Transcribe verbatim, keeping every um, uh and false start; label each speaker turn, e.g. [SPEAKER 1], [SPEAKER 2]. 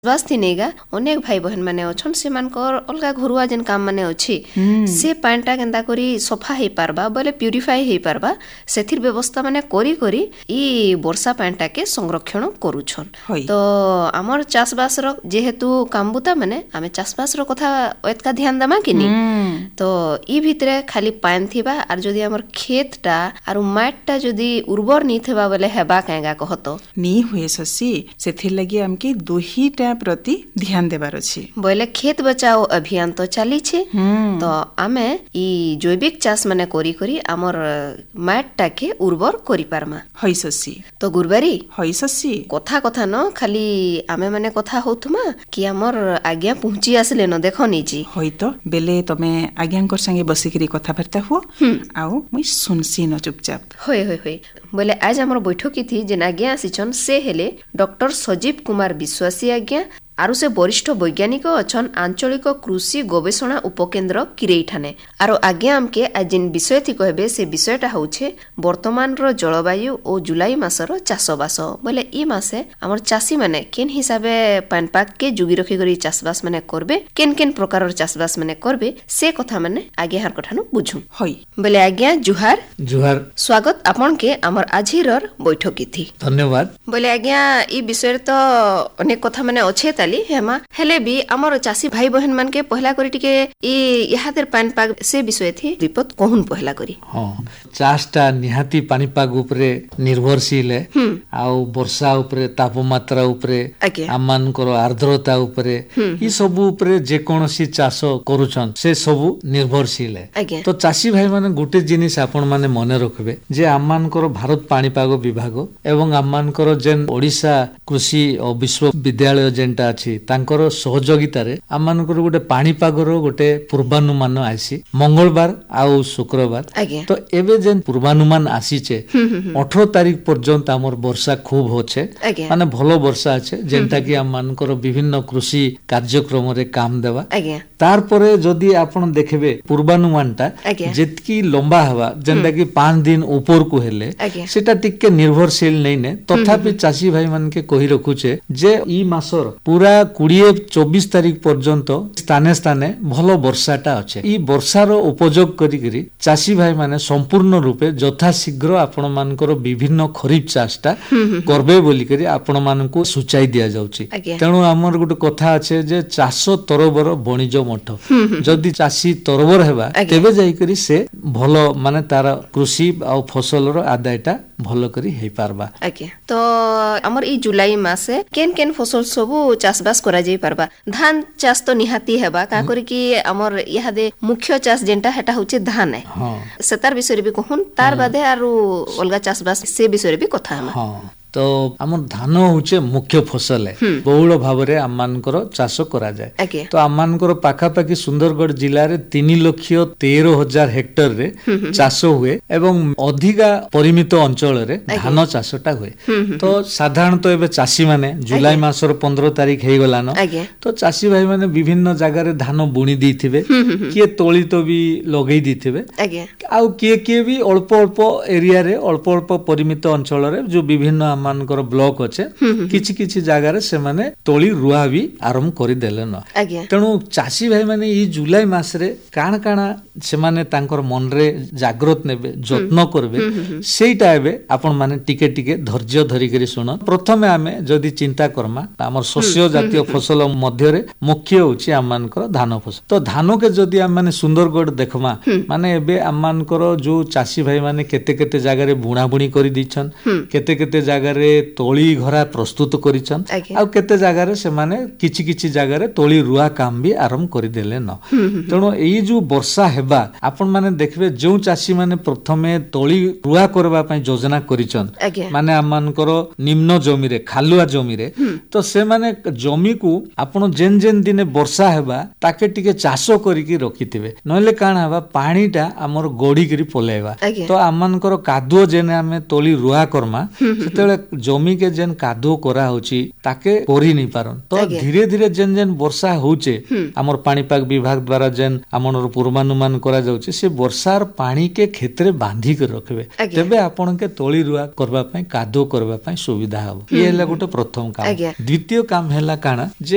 [SPEAKER 1] बास थी नेगा अनेक भाई बहन माने अछन से मानकर अलगा घरुआ जेन काम माने अछि से पानीटा केंदा करी सफा हे पारबा बोले प्यूरिफाई हे पारबा सेथिर व्यवस्था माने करी करी ई वर्षा पानीटा के संरक्षण करूछन। तो हमर चासबास रो जेहेतु कामबुता माने आमे चासबास रो कथा एतका ध्यान दमा किनी तो ई भितरे खाली पानी थिबा आर जदी हमर खेतटा आर माटटा जदी उर्वर नी थिबा बोले हेबा कांगा कहतो
[SPEAKER 2] नी हुए ससी सेथिर लागि हमके दुहीटा प्रति ध्यान देबार अछि
[SPEAKER 1] बोले खेत बचाओ अभियान तो चली छे तो आमे ई जैविक चाष माने करी करी हमर माटटा के उर्वर करी पारमा
[SPEAKER 2] हई ससी
[SPEAKER 1] तो गुरबारी
[SPEAKER 2] हई ससी
[SPEAKER 1] कथा कथा न खाली आमे माने कथा होथुमा कि हमर आज्ञा पहुंची आसले न देखो निजी
[SPEAKER 2] हई तो बेले तमे आज्ञांकर संगे बसिकरी कथा बार्ता हुओ आउ मुई सुनसी न चुपचाप
[SPEAKER 1] होय होय होय बोले आज हमर बैठकी थी जेन आज्ञा आसीछन से हेले डॉक्टर सजीव कुमार विश्वासी आज्ञा आरु से वरिष्ठ वैज्ञानिक अछन आंचलिक कृषि गवेषणा उपकेंद्र किरेइठाने आरो आज्ञा हमके आज जिन विषय थी कहबे से विषयटा होछे वर्तमान रो जलवायु ओ जुलाई मासर चाषबास बोले ई मासे हमर चासी माने केन हिसाबे पानपाक के जुगी रखी करी चाषबास माने करबे केन केन प्रकार रो चाषबास माने करबे से कथा माने आज्ञा हर कठानु बुझू
[SPEAKER 2] होय
[SPEAKER 1] बोले आज्ञा जुहार
[SPEAKER 3] जुहार
[SPEAKER 1] स्वागत आपन के हमर आजिरर बैठकी थी
[SPEAKER 3] धन्यवाद
[SPEAKER 1] बोले आज्ञा ई विषय तो अनेक कथा माने अच्छे ताली हेमा हेले भी हमर चासी भाई बहन मान के पहला करी टिके ई यहादर पानी पाग से विषय थी विपद कोहुन पहला करी
[SPEAKER 3] हां चाषटा निहाती पानी पाग ऊपर निर्भरशील है आउ वर्षा ऊपर तापमात्रा ऊपर आमान को आर्द्रता ऊपर ई सब ऊपर जे कोनोसी चाष करूछन से सब निर्भरशील है तो चासी भाई माने गुटे जिनिस आपण माने मने रखबे जे आमान को भारत पानी पाग विभाग एवं आमान को जेन ओडिसा कृषि और विश्वविद्यालय जेनटा अछि तांकर सहयोगिता रे आमानकर गोटे पाणीपागर गोटे पूर्वानुमान आसी मंगलवार आउ शुक्रवार तो एबे जेन पूर्वानुमान आसीचे अठारह तारीख पर्यंत हमर वर्षा खूब होछे माने भलो वर्षा আছে जेनटा कि आमानकर विभिन्न कृषि कार्यक्रम रे काम देबा तार परे जदी आपण देखबे पूर्वानुमानटा जेतकी लंबा हवा जेनटा कि पाँच दिन ऊपर को हेले सेटा टिके निर्भरशील नै ने तथापि चासी भाई मान के कहि रखुचे जे ई मासर पूरा बीस चौबीस तारीख पर्यंत स्थाने स्थाने भलो वर्षाटा अच्छे ई वर्षार उपयोग करी करी चासी भाई माने संपूर्ण रूपे यथा शीघ्र आपण मानकर विभिन्न खरीफ चाषटा करबे बोली करी आपण मानकु सूचाई दिया जाउची तेणु हमर गुटे कथा আছে जे चाष तरबर बणिज मठ जदी चासी तरबर हेबा तेबे जाई करी से भलो माने तार कृषि आ फसलर आदायटा भलो करी हे पारबा
[SPEAKER 1] आके तो हमर ई जुलाई मासे केन केन फसल सबु चाषबास करा जाई पारबा धान चाष तो निहाती हेबा का करी कि हमर इहादे मुख्य चाष जेंटा हेटा होचे धान है हां सेतार विषय भी कहून तार बादे आरो अलगा चाषबास से विषय भी कथा हम
[SPEAKER 3] हां तो आम धान होचे मुख्य फसल है बहुल भाव रे आमानकर चाष करा जाए तो आमानकर पाखापाखि सुंदरगढ़ जिला रे तीन लाख तेरह हजार हेक्टर रे चाष हुए एवं अधिका परिमित अंचल रे धान चाषटा हुए तो साधारणतः एबे चासी माने जुलाई मासर पंद्रह तारीख हे गला न तो चासी भाई माने विभिन्न जगह रे धान बुणी दिथिबे किए तोली तो भी लगेई दिथिबे आ किए किए भी अल्प अल्प एरिया रे अल्प अल्प परिमित अंचल रे जो विभिन्न मानकर ब्लॉक अच्छे किछि किछि जगह रे से माने तोली रुआ भी आरंभ करि देले न तेणु चासी भाई माने ई जुलाई मास रे काण काणा से माने तांकर मन रे जागृत नेबे जत्न करबे सेटा एबे आपण माने टिके टिके धैर्य धरि करी सुन प्रथमे आमे जदी चिंता करमा हमर शस्य जातीय फसल मध्य रे मुख्य होची आमानकर धान फसल तो धान के जदी हम माने सुंदरगढ़ देखमा माने एबे आमानकर जो चासी भाई माने केते केते जगह रे बुणा बुणी करि दिछन केते केते जगह रे तोली घरा प्रस्तुत करिछन आ केते जगह रे से माने किछि किछि जगह रे तोली रुआ काम भी आरंभ करि देले न तेणु एई जो वर्षा हेबा आपण माने देखबे जो चासी माने प्रथमे तोली रुआ करबा पई योजना करिछन माने आमानकर निम्न जमी रे खालुआ जमी रे तो से माने जमी को आपण जेन जेन दिने वर्षा हेबा ताके टिके चाषो करी की रखिथिबे नहले काना हेबा पानीटा हमर गोडी करी पलेबा तो आमानकर कादुओ जेने हमें तोली रुआ करमा सेतेले जमी के जेन कादुओ करा होची ताके कोरी नहीं पारन तो धीरे धीरे जेन जेन वर्षा होचे हमर पानीपाग विभाग द्वारा जेन हमर पूर्वानुमान करा जाउची से वर्षार पानी के क्षेत्र बांधी के रखबे तबे आपण के तोली रुआ करबा पई कादुओ करबा पई सुविधा हो ये हला गोटे प्रथम काम द्वितीय काम हला काना जे